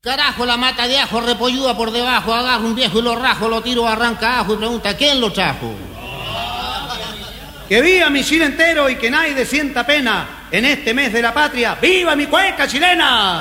Carajo, la mata de ajo repolluda por debajo, agarro un viejo y lo rajo, lo tiro, arranca ajo y pregunta, ¿quién lo trajo? Que viva mi Chile entero y que nadie sienta pena en este mes de la patria. ¡Viva mi cueca chilena!